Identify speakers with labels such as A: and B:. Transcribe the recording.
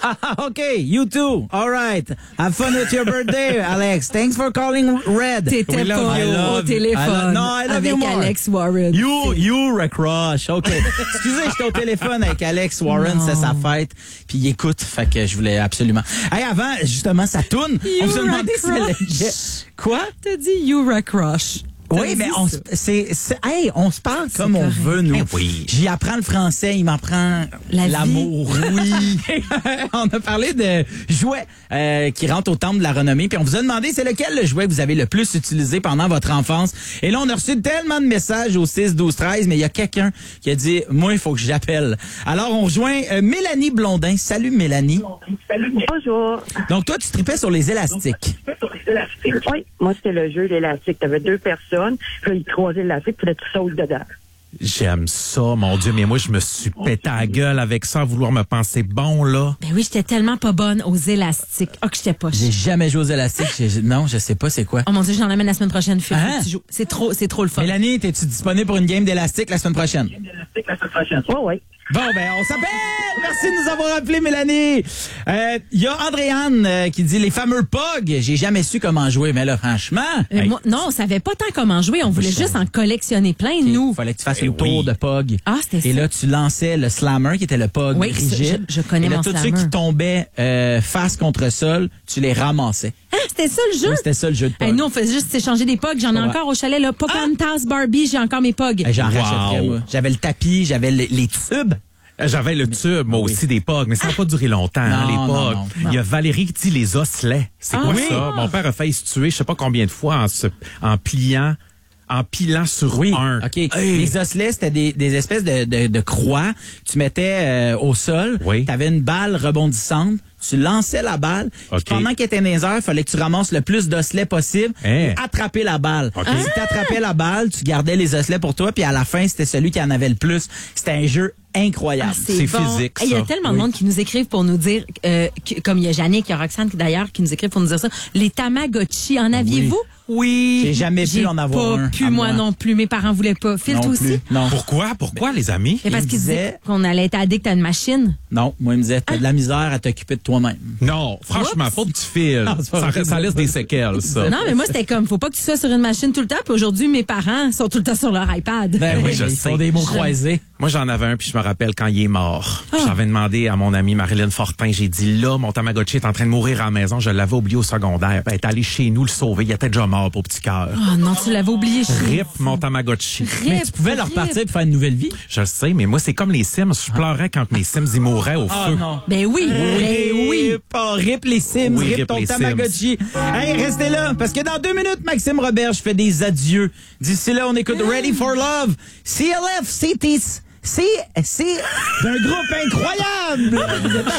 A: Okay, you too. All right. Have fun with your birthday, Alex. Thanks for calling Red.
B: T'étais pas au téléphone
A: No, I love
B: avec
A: you more.
B: Alex Warren.
A: You recroche. OK. Excusez, j'étais au téléphone avec Alex Warren, c'est sa fête. Puis il écoute, fait que je voulais absolument. Hey, avant, justement, ça tourne. On se demandait si elle... Quoi?
B: T'as dit You Recroche.
A: Oui, mais on se parle comme on veut, nous.
C: Oui.
A: J'y apprends le français, il m'apprend l'amour. Oui. On a parlé de jouets qui rentrent au temple de la renommée, puis on vous a demandé c'est lequel le jouet que vous avez le plus utilisé pendant votre enfance. Et là, on a reçu tellement de messages au 6, 12, 13, mais il y a quelqu'un qui a dit, moi, il faut que j'appelle. Alors, on rejoint Mélanie Blondin. Salut, Mélanie.
D: Bonjour.
A: Donc, toi, tu tripais sur les élastiques.
D: Oui, moi, c'était le jeu d'élastique. Tu avais deux personnes, puis ils croisaient l'élastique, puis tu sautes dedans.
C: J'aime ça, mon Dieu, mais moi, je me suis pété à la gueule avec ça, à vouloir me penser bon, là.
B: Ben oui, j'étais tellement pas bonne aux élastiques. Oh, que j'étais pas.
A: J'ai jamais joué aux élastiques. Non, je sais pas c'est quoi.
B: Oh mon Dieu, j'en amène la semaine prochaine, Phil.
A: Hein?
B: Tu joues. C'est trop le fun.
A: Mélanie, es-tu disponible pour une game d'élastique la semaine prochaine?
D: Oui, oui.
A: Bon, ben, on s'appelle! Merci de nous avoir appelé, Mélanie! Il y a Andréane qui dit les fameux POG. J'ai jamais su comment jouer, mais là, franchement...
B: Moi, non, on savait pas tant comment jouer. On voulait juste en collectionner plein, nous.
A: Il fallait que tu fasses le tour de POG.
B: Ah, c'était ça.
A: Et là, tu lançais le slammer, qui était le POG rigide.
B: Je connais
A: et là,
B: mon
A: tous
B: slammer.
A: ceux qui tombaient face contre sol, tu les ramassais.
B: Ah, c'était ça le jeu?
A: Oui, c'était ça le jeu de POG.
B: Nous, on faisait juste échanger des POG. J'en ai encore au chalet, là. Pocahontas, Barbie, j'ai encore mes POG.
A: J'en rachèterais, moi. J'avais le tapis, j'avais les tubes.
C: J'avais le tube, moi aussi, des POG, mais ça n'a pas duré longtemps,
A: Non,
C: les
A: non,
C: POG.
A: non.
C: Il y a Valérie qui dit les osselets. C'est quoi
B: oui?
C: ça? Mon père a failli se tuer, je sais pas combien de fois, en pilant sur un.
A: OK. Les osselets, c'était des espèces de croix. Tu mettais au sol.
C: Oui.
A: Tu avais une balle rebondissante. Tu lançais la balle.
C: OK.
A: Puis pendant qu'elle était dans les airs, il fallait que tu ramasses le plus d'osselets possible
C: Hein?
A: pour attraper la balle.
C: OK.
A: Si tu attrapais la balle, tu gardais les osselets pour toi. Puis à la fin, c'était celui qui en avait le plus. C'était un jeu incroyable.
C: C'est physique,
B: Il y a
C: ça.
B: tellement de monde qui nous écrivent pour nous dire, comme il y a Jannick, il y a Roxane d'ailleurs qui nous écrivent pour nous dire ça. Les Tamagotchi, en aviez-vous?
C: Oui.
A: J'ai jamais pu en avoir
B: pas
A: un.
B: pu,
A: à
B: moi non plus. Mes parents voulaient pas. Phil,
A: Non
B: toi aussi?
A: plus. Non.
C: Pourquoi, les amis?
B: C'est parce
A: Il
B: qu'ils
A: disait-
B: disaient qu'on allait être addict à une machine.
A: Non, moi, il me disait, t'as de la misère à t'occuper de toi-même.
C: Non, franchement,
B: Oups.
C: faut que tu files.
A: Non, c'est pas vrai.
C: Ça laisse des séquelles, ça.
B: Non, mais moi, c'était comme, faut pas que tu sois sur une machine tout le temps. Puis aujourd'hui, mes parents sont tout le temps sur leur iPad.
A: Ben oui,
C: je
A: ils
C: sais.
A: font des mots croisés.
C: Moi, j'en avais un, puis je me rappelle quand il est mort. J'avais demandé à mon amie Marilyn Fortin, j'ai dit, là, mon Tamagotchi est en train de mourir à la maison, je l'avais oublié au secondaire. Ben, elle est allée chez nous le sauver, il était déjà mort, pour petit cœur.
B: Oh non, tu l'avais oublié.
C: Rip, mon Tamagotchi.
A: Mais tu pouvais leur repartir pour faire une nouvelle vie.
C: Je le sais, mais moi, c'est comme les Sims. Je pleurais quand mes Sims, ils mouraient au feu.
A: non.
B: Ben oui, ben oui.
A: Pas rip les Sims,
C: Oui,
A: rip
C: rip
A: ton
C: les
A: Tamagotchi. Hey, restez là, parce que dans 2 minutes, Maxime Roberge fait des adieux. D'ici là, on écoute Ready for Love. CLF, c'est d'un groupe incroyable.